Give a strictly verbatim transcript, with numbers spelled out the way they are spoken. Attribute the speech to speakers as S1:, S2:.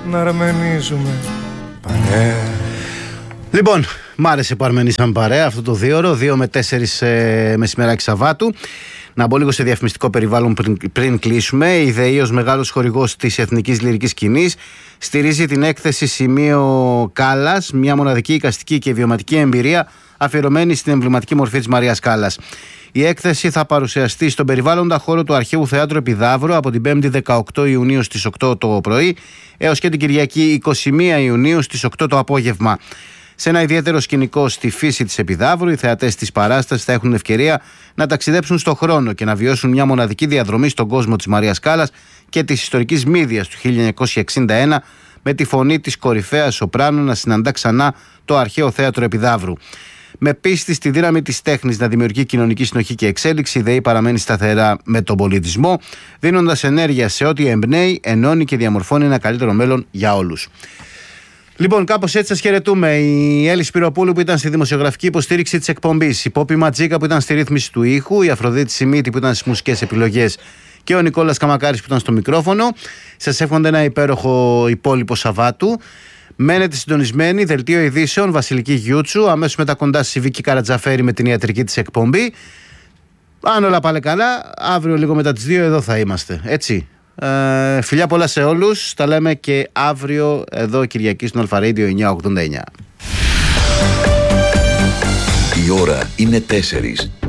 S1: να αρμενίζουμε παρέα.
S2: Λοιπόν, μ' άρεσε που αρμενήσαμε παρέα αυτό το δύο ώρο, δύο με τέσσερις ε, μεσημεράκι Σαββάτου. Να μπω λίγο σε διαφημιστικό περιβάλλον πριν, πριν κλείσουμε. Η ΔΕΗ ως μεγάλος χορηγός της εθνικής λυρικής σκηνής στηρίζει την έκθεση Σημείο Κάλλας, μια μοναδική εικαστική και βιωματική εμπειρία αφιερωμένη στην εμβληματική μορφή της Μαρίας Κάλλας. Η έκθεση θα παρουσιαστεί στον περιβάλλοντα χώρο του Αρχαίου Θεάτρου Επιδαύρου από την πέμπτη δεκαοκτώ Ιουνίου στις οκτώ το πρωί έως και την Κυριακή εικοστή πρώτη Ιουνίου στις οκτώ το απόγευμα. Σε ένα ιδιαίτερο σκηνικό στη φύση της Επιδαύρου, οι θεατές της παράστασης θα έχουν ευκαιρία να ταξιδέψουν στον χρόνο και να βιώσουν μια μοναδική διαδρομή στον κόσμο της Μαρίας Κάλλας και της ιστορικής Μύδιας του χίλια εννιακόσια εξήντα ένα, με τη φωνή της κορυφαίας σοπράνου να συναντά ξανά το Αρχαίο Θέατρο Επιδαύρου. Με πίστη στη δύναμη της τέχνης να δημιουργεί κοινωνική συνοχή και εξέλιξη, η ΔΕΗ παραμένει σταθερά με τον πολιτισμό, δίνοντας ενέργεια σε ό,τι εμπνέει, ενώνει και διαμορφώνει ένα καλύτερο μέλλον για όλους. Λοιπόν, κάπως έτσι σας χαιρετούμε. Η Έλλη Σπυροπούλου που ήταν στη δημοσιογραφική υποστήριξη της εκπομπής, η Πόπη Ματζίκα που ήταν στη ρύθμιση του ήχου, η Αφροδίτη Σιμίτη που ήταν στις μουσικές επιλογές και ο Νικόλας Καμακάρης που ήταν στο μικρόφωνο. Σας εύχονται ένα υπέροχο υπόλοιπο Σαββάτου. Μένετε συντονισμένοι, δελτίο ειδήσεων, Βασιλική Γιούτσου. Αμέσως μετά κοντά στη Βίκη Καρατζαφέρη με την ιατρική της εκπομπή. Αν όλα πάνε καλά, αύριο λίγο μετά τις δύο εδώ θα είμαστε. Έτσι. Ε, φιλιά πολλά σε όλους. Τα λέμε και αύριο εδώ Κυριακή στον Αλφα Radio εννιακόσια ογδόντα εννιά.
S3: Η ώρα είναι τέσσερις.